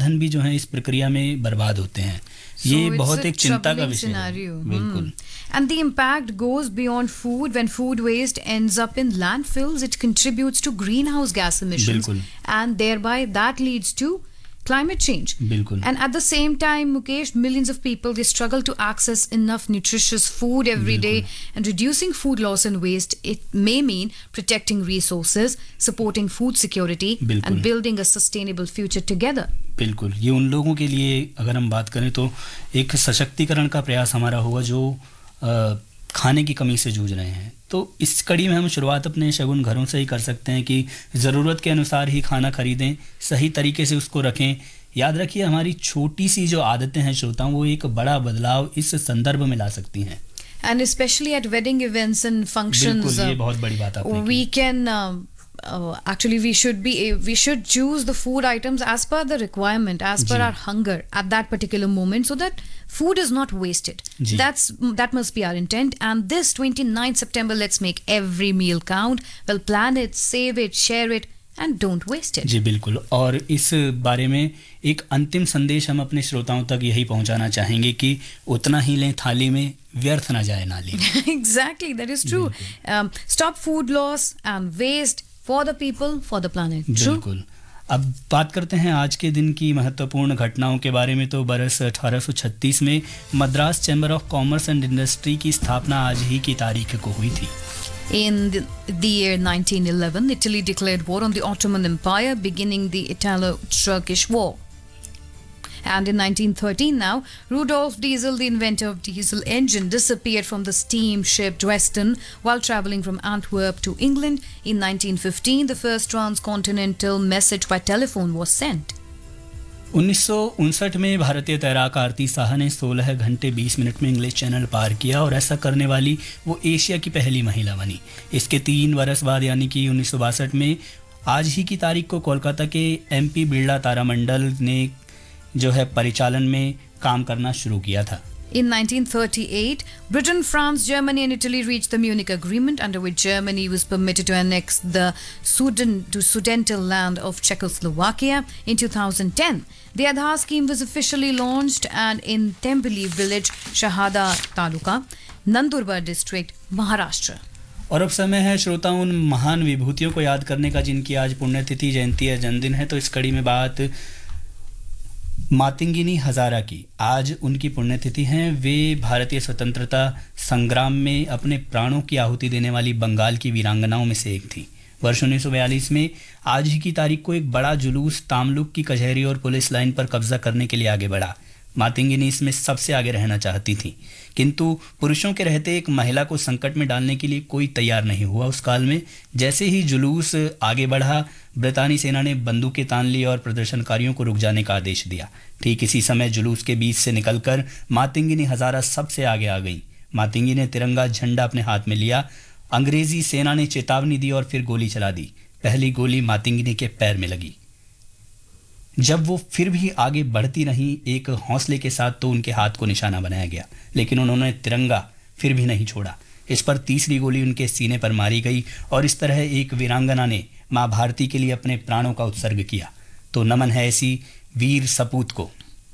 संसाधन भी जो हैं इस प्रक्रिया में बर्बाद होते हैं। ये बहुत एक चिंता का विषय है। बिल्कुल। And the impact goes beyond food. When food waste ends up in landfills, it contributes to greenhouse gas emissions. बिल्कुल। And thereby that leads to climate change. बिल्कुल। And at the same time, Mukesh, millions of people, they struggle to access enough nutritious food every day. And reducing food loss and waste, it may mean protecting resources, supporting food security, and building a sustainable future together. बिल्कुल, ये उन लोगों के लिए अगर हम बात करें तो एक सशक्तिकरण का प्रयास हमारा होगा जो खाने की कमी से जूझ रहे हैं। तो इस कड़ी में हम शुरुआत अपने शगुन घरों से ही कर सकते हैं कि ज़रूरत के अनुसार ही खाना खरीदें, सही तरीके से उसको रखें। याद रखिए, हमारी छोटी सी जो आदतें हैं श्रोताओं, वो एक बड़ा बदलाव इस संदर्भ में ला सकती हैं। And especially at wedding events and functions, बिल्कुल, ये बहुत बड़ी बात आपने we can actually we should choose the food items as per the requirement, as per our hunger at that particular moment, so that food is not wasted. That must be our intent. And this 29th September, let's make every meal count. Well, plan it, save it, share it, and don't waste it. जी बिल्कुल। और इस बारे में एक अंतिम संदेश हम अपने श्रोताओं तक यही पहुंचाना चाहेंगे कि उतना ही लें थाली में, व्यर्थ ना जाए नाली में। Exactly, that is true. Stop food loss and waste for the people, for the planet. बिल्कुल। अब बात करते हैं आज के दिन की महत्वपूर्ण घटनाओं के बारे में। तो बरस 1836 में Madras chamber of commerce and industry की स्थापना आज ही की तारीख को हुई थी। In the year 1911, Italy declared war on the Ottoman Empire, beginning the Italo-Turkish War. And in 1913 now, Rudolf Diesel, the inventor of diesel engine, disappeared from the steamship Dresden while travelling from Antwerp to England. In 1915, the first transcontinental message by telephone was sent. 1959 में भारतीय तैराक आरती साहा ने 16 घंटे 20 minute में English channel पार किया और ऐसा करने वाली वो एशिया की पहली महिला बनी। इसके 3 बरस बाद यानी कि 1962 में आज ही की तारीख को कोलकाता के MP बिरला तारामंडल ने जो है परिचालन में काम करना शुरू किया था। In 1938, Britain, France, Germany and Italy reached the Munich Agreement, under which Germany was permitted to annex the Sudetenland land of Czechoslovakia. In 2010, the Aadhaar scheme was officially launched, and in Tembeli village, Shahada Taluka, Nandurbar district, Maharashtra. और अब समय है श्रोताओं उन महान विभूतियों को याद करने का जिनकी आज पुण्यतिथि, जयंती या जन्मदिन है। तो इस कड़ी में बात मातंगिनी हजारा की। आज उनकी पुण्यतिथि है। वे भारतीय स्वतंत्रता संग्राम में अपने प्राणों की आहुति देने वाली बंगाल की वीरांगनाओं में से एक थी। वर्ष 1942 में आज ही की तारीख को एक बड़ा जुलूस तामलुक की कचहरी और पुलिस लाइन पर कब्जा करने के लिए आगे बढ़ा। मातंगिनी इसमें सबसे आगे रहना चाहती थी, किंतु पुरुषों के रहते एक महिला को संकट में डालने के लिए कोई तैयार नहीं हुआ उस काल में। जैसे ही जुलूस आगे बढ़ा, ब्रितानी सेना ने बंदूकें तान ली और प्रदर्शनकारियों को रुक जाने का आदेश दिया। ठीक इसी समय जुलूस के बीच से निकलकर मातंगिनी हजारा सबसे आगे आ गई। मातंगी ने तिरंगा झंडा अपने हाथ में लिया। अंग्रेजी सेना ने चेतावनी दी और फिर गोली चला दी। पहली गोली मातंगिनी के पैर में लगी। जब वो फिर भी आगे बढ़ती रही एक हौसले के साथ, तो उनके हाथ को निशाना बनाया गया, लेकिन उन्होंने तिरंगा फिर भी नहीं छोड़ा। इस पर तीसरी गोली उनके सीने पर मारी गई और इस तरह एक वीरांगना ने माँ भारती के लिए अपने प्राणों का उत्सर्ग किया। तो नमन है ऐसी वीर सपूत को।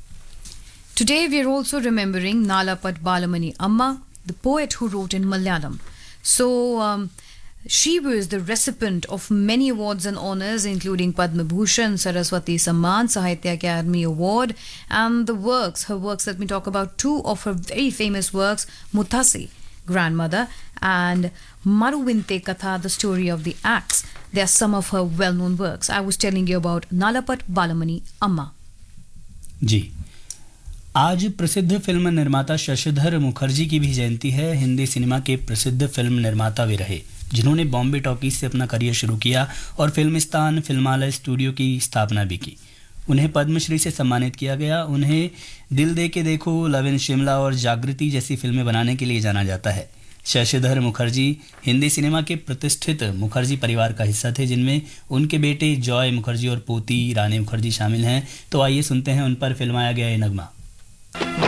Today we are also remembering Nalapat Balamani Amma, the poet who wrote in Malayalam. So she was the recipient of many awards and honors, including Padma Bhushan, Saraswati Samman, Sahitya Akademi Award, and her works, let me talk about 2 of her very famous works, Muthasi, Grandmother, and Maruvinte Katha, The Story of the Axe. They are some of her well-known works. I was telling you about Nalapat Balamani Amma. जी, आज प्रसिद्ध film निर्माता शशिधर मुखर्जी की भी जयंती है। Hindi cinema के प्रसिद्ध film निर्माता वे रहे, जिन्होंने बॉम्बे टॉकीज से अपना करियर शुरू किया और फिल्मिस्तान फिल्मालय स्टूडियो की स्थापना भी की। उन्हें पद्मश्री से सम्मानित किया गया। उन्हें दिल दे के देखो, लव इन शिमला और जागृति जैसी फिल्में बनाने के लिए जाना जाता है। शशिधर मुखर्जी हिंदी सिनेमा के प्रतिष्ठित मुखर्जी परिवार का हिस्सा थे, जिनमें उनके बेटे जॉय मुखर्जी और पोती रानी मुखर्जी शामिल हैं। तो आइए सुनते हैं उन पर फिल्माया गया ये नगमा।